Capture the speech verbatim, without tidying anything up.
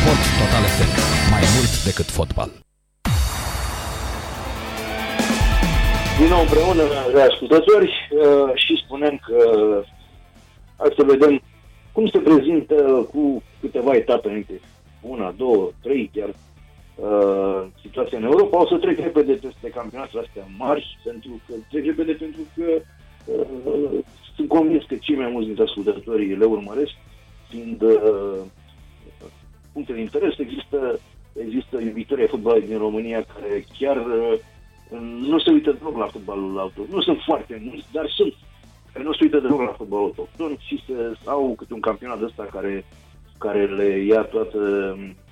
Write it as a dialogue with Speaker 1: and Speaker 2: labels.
Speaker 1: Sport Total F M. Mai mult decât fotbal.
Speaker 2: Din nou împreună, ascultători, și spunem că hai să vedem cum se prezintă cu câteva etape înainte. Una, două, trei, chiar situația în Europa. O să trec repede peste campionatele astea mari, pentru că trec repede pentru că uh, sunt convins că cei mai mulți dintre ascultătorii le urmăresc, fiind uh, puncte de interes. Există, există iubitorii ai fotbalului din România care chiar uh, nu se uită deloc la fotbalul autohton. Nu sunt foarte mulți, dar sunt care nu se uită deloc la fotbalul autohton și se, au câte un campionat ăsta care, care le ia toată